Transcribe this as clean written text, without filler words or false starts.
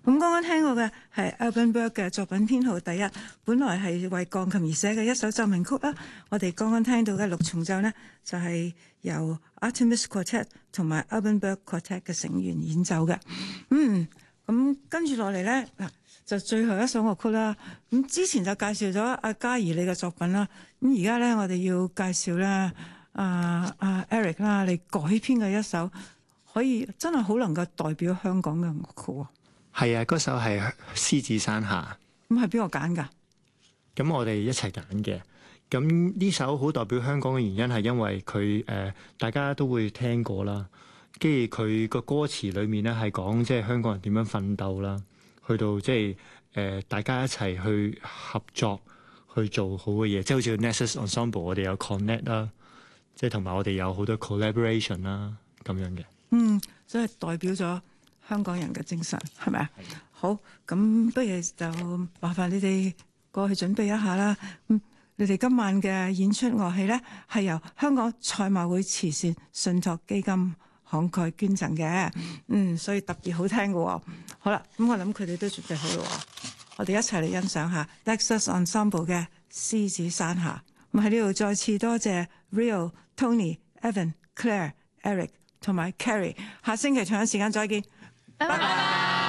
咁剛剛聽過嘅係 Alban Berg 嘅作品編號第1，本來係為鋼琴而寫嘅一首奏鳴曲啦。我哋剛剛聽到嘅6重奏呢，就係由 Artemis Quartet 同埋 Alban Berg Quartet 嘅成員演奏嘅。咁跟住落嚟呢，就最後一首樂曲啦。咁之前就介紹咗阿嘉怡你嘅作品啦。咁而家呢，我哋要介紹咧Eric 啦，你改編嘅一首可以真係好能夠代表香港嘅樂曲喎。 係啊，嗰首係《獅子山下》。 咁係邊個揀㗎？ 咁我哋一齊揀嘅。咁呢首好代表香港嘅原因係因為佢大家都會聽過啦。跟住佢個歌詞裡面咧係講即係香港人點樣奮鬥啦，去到即係大家一齊去合作去做好嘅嘢，即係好似 Nexus Ensemble 我哋有 connect 啦，即係同埋我哋有好多 collaboration 啦咁樣嘅。 所以代表咗香港人嘅精神，係咪啊？好，咁不如就麻煩你哋過去準備一下啦。你哋今晚嘅演出樂器咧係由香港賽馬會慈善信託基金慷慨捐贈嘅，所以特別好聽嘅喎。好啦，咁我諗佢哋都準備好啦，我哋一齊嚟欣賞下 Nexus Ensemble 嘅《獅子山下》。咁喺呢度再次多謝 Rio、Tony、Evan、Claire、Eric 同埋 Carrie。下星期同樣時間再見，拜拜。